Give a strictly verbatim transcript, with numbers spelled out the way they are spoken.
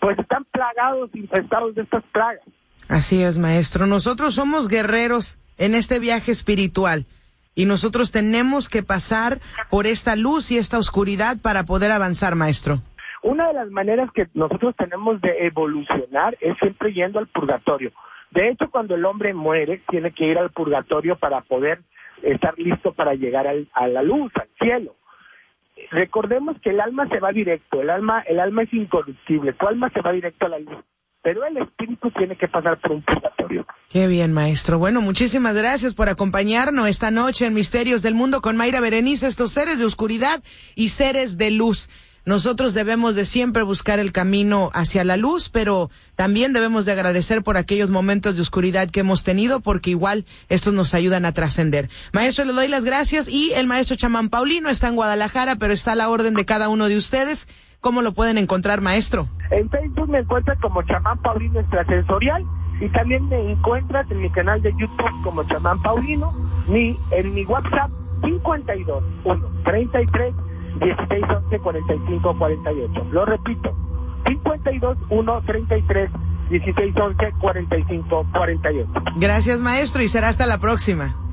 pues están plagados, infestados de estas plagas. Así es, maestro. Nosotros somos guerreros en este viaje espiritual y nosotros tenemos que pasar por esta luz y esta oscuridad para poder avanzar, maestro. Una de las maneras que nosotros tenemos de evolucionar es siempre yendo al purgatorio. De hecho, cuando el hombre muere, tiene que ir al purgatorio para poder estar listo para llegar al, a la luz, al cielo. Recordemos que el alma se va directo, el alma, el alma es incorruptible, tu alma se va directo a la luz, pero el espíritu tiene que pasar por un purgatorio. Qué bien, maestro. Bueno, muchísimas gracias por acompañarnos esta noche en Misterios del Mundo con Mayra Berenice, estos seres de oscuridad y seres de luz. Nosotros debemos de siempre buscar el camino hacia la luz, pero también debemos de agradecer por aquellos momentos de oscuridad que hemos tenido, porque igual estos nos ayudan a trascender. Maestro, le doy las gracias, y el maestro chamán Paulino está en Guadalajara, pero está a la orden de cada uno de ustedes. ¿Cómo lo pueden encontrar, maestro? En Facebook me encuentran como chamán Paulino extrasensorial, y también me encuentras en mi canal de YouTube como chamán Paulino, ni en mi WhatsApp cincuenta y dos, uno, treinta y tres, dieciséis, once, cuarenta y cinco, cuarenta y ocho. Lo repito, cincuenta y dos, uno, treinta y tres, dieciséis, once, cuarenta y cinco, cuarenta y ocho. Gracias, maestro, y será hasta la próxima.